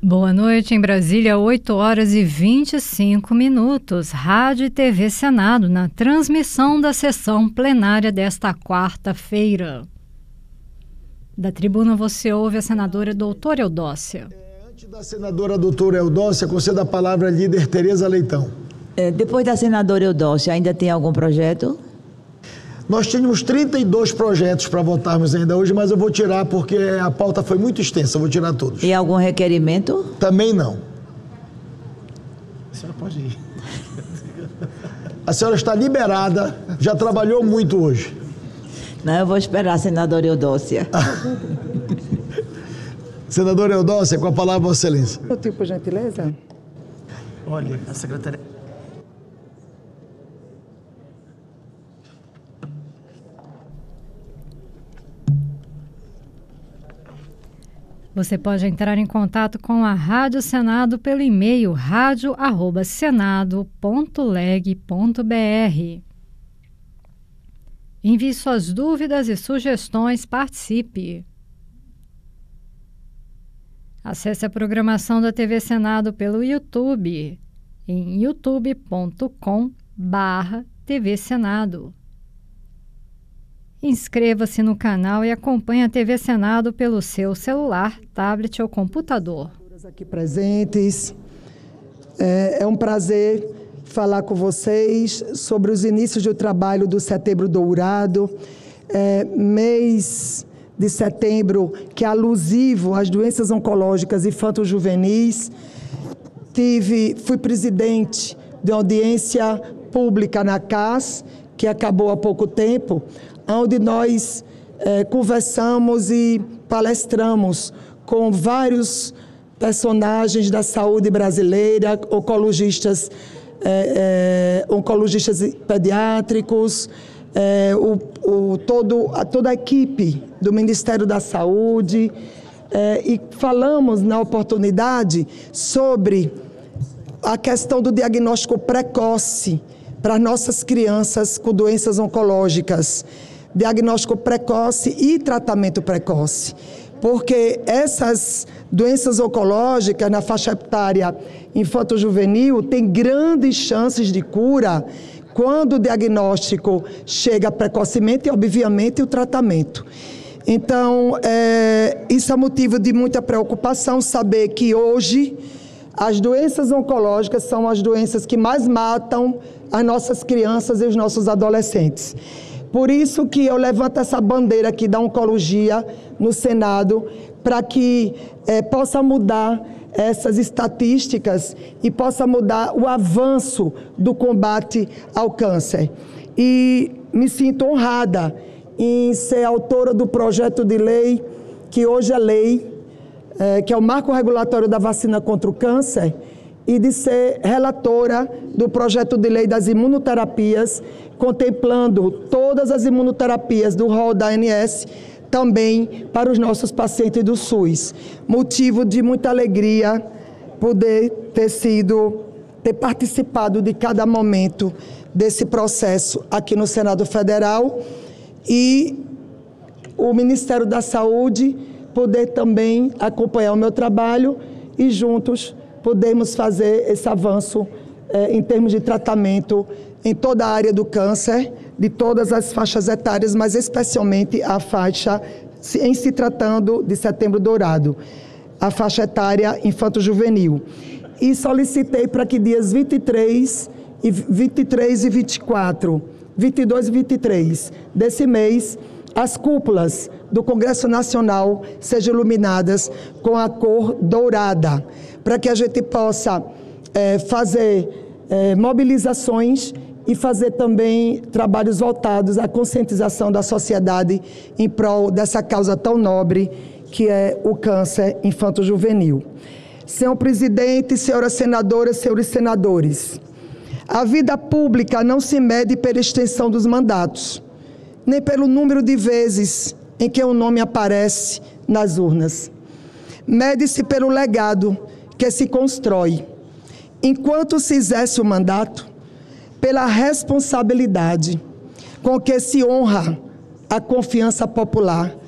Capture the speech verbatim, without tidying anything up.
Boa noite em Brasília, oito horas e vinte e cinco minutos. Rádio e T V Senado na transmissão da sessão plenária desta quarta-feira. Da tribuna você ouve a senadora doutora Eudócia. É, antes da senadora doutora Eudócia, concedo a palavra à líder Tereza Leitão. É, depois da senadora Eudócia, ainda tem algum projeto? Nós tínhamos trinta e dois projetos para votarmos ainda hoje, mas eu vou tirar porque a pauta foi muito extensa, eu vou tirar todos. E algum requerimento? Também não. A senhora pode ir. A senhora está liberada, já trabalhou muito hoje. Não, eu vou esperar a senadora Eudócia. Senadora Eudócia, com a palavra, Vossa Excelência. O tipo, por gentileza? Olha, a secretaria... Você pode entrar em contato com a Rádio Senado pelo e-mail rádio arroba senado ponto leg ponto br. Envie suas dúvidas e sugestões, participe. Acesse a programação da T V Senado pelo YouTube, em youtube ponto com barra T V Senado. Inscreva-se no canal e acompanhe a T V Senado pelo seu celular, tablet ou computador. Aqui presentes, é, é um prazer falar com vocês sobre os inícios do trabalho do Setembro Dourado, é, mês de setembro que é alusivo às doenças oncológicas infanto-juvenis. Tive, fui presidente de uma audiência pública na C A S, que acabou há pouco tempo, onde nós eh, conversamos e palestramos com vários personagens da saúde brasileira, oncologistas, eh, eh, oncologistas pediátricos, eh, o, o, todo, a, toda a equipe do Ministério da Saúde, eh, e falamos na oportunidade sobre a questão do diagnóstico precoce para nossas crianças com doenças oncológicas. Diagnóstico precoce e tratamento precoce, porque essas doenças oncológicas na faixa etária infanto-juvenil têm grandes chances de cura quando o diagnóstico chega precocemente e, obviamente, o tratamento. Então, é, isso é motivo de muita preocupação, saber que hoje as doenças oncológicas são as doenças que mais matam as nossas crianças e os nossos adolescentes. Por isso que eu levanto essa bandeira aqui da oncologia no Senado, para que eh, possa mudar essas estatísticas e possa mudar o avanço do combate ao câncer. E me sinto honrada em ser autora do projeto de lei, que hoje é lei, eh, que é o Marco Regulatório da Vacina contra o Câncer, e de ser relatora do projeto de lei das imunoterapias, contemplando todas as imunoterapias do rol da A N S, também para os nossos pacientes do SUS. Motivo de muita alegria poder ter sido, ter participado de cada momento desse processo aqui no Senado Federal, e o Ministério da Saúde poder também acompanhar o meu trabalho e juntos podemos fazer esse avanço eh, em termos de tratamento em toda a área do câncer, de todas as faixas etárias, mas especialmente a faixa, em se tratando de Setembro Dourado, a faixa etária infanto-juvenil. E solicitei para que dias vinte e três e vinte e quatro, vinte e dois e vinte e três desse mês, as cúpulas do Congresso Nacional sejam iluminadas com a cor dourada, para que a gente possa é, fazer é, mobilizações e fazer também trabalhos voltados à conscientização da sociedade em prol dessa causa tão nobre que é o câncer infanto-juvenil. Senhor presidente, senhoras senadoras, senhores senadores, a vida pública não se mede pela extensão dos mandatos, nem pelo número de vezes em que o nome aparece nas urnas. Mede-se pelo legado que se constrói, enquanto se exerce o mandato, pela responsabilidade com que se honra a confiança popular